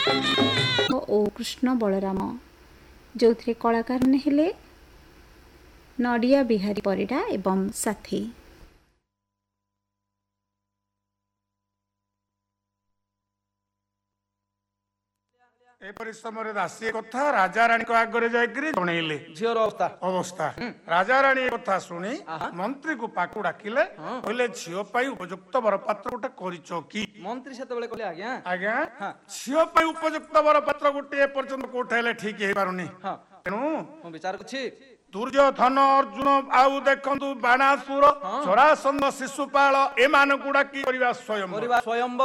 ଓ କୃଷ୍ଣ ବଳରାମ, ଯେଉଁଥିରେ କଳାକାର ହେଲେ ନଡ଼ିଆ ବିହାରୀ ପରିଡ଼ା ଏବଂ ସାଥୀ। ଏପରି ସମୟରେ ଦାସୀ କଥା ରାଜାରାଣୀଙ୍କ ଆଗରେ ଯାଇକରି ଜଣେଇଲେ ଝିଅର ଅବସ୍ଥା। ରାଜାରାଣୀ କଥା ଶୁଣି ମନ୍ତ୍ରୀକୁ ପାଖକୁ ଡାକିଲେ, କହିଲେ ଝିଅ ପାଇଁ ଉପଯୁକ୍ତ ବରପାତ୍ର ଗୋଟେ କରିଛ କି? ମନ୍ତ୍ରୀ ସେତେବେଳେ କହିଲେ ଆଜ୍ଞା ଆଜ୍ଞା ଝିଅ ପାଇଁ ଉପଯୁକ୍ତ ବରପାତ୍ର ଗୋଟେ ଏପର୍ଯ୍ୟନ୍ତ କୋଉଠି ହେଲେ ଠିକ ହେଇପାରୁନି। ତେଣୁ ମୁଁ ବିଚାର କରୁଛି ଦୁର୍ଯ୍ୟୋଧନ, ଅର୍ଜୁନ ଆଉ ଦେଖନ୍ତୁ ବାଣାସୁର, ଜରାସନ୍ଧ, ଶିଶୁପାଳ ଏମାନଙ୍କୁ ଡାକି କରିବା ସ୍ୱୟଂ।